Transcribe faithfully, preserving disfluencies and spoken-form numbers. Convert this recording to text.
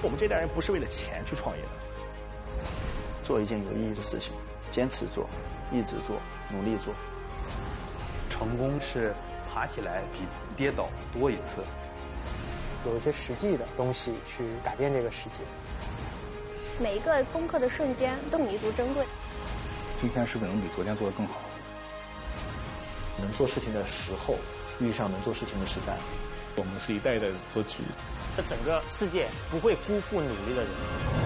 我们这代人不是为了钱去创业的， 做一件有意义的事情，坚持做，一直做，努力做。 成功是爬起来比跌倒多一次。 有一些实际的东西去改变这个世界。 每一个攻克的瞬间都弥足珍贵。 今天是不是能比昨天做得更好？ 能做事情的时候，遇上能做事情的时代。 我们是一代一代的做局。 这整个世界不会辜负努力的人。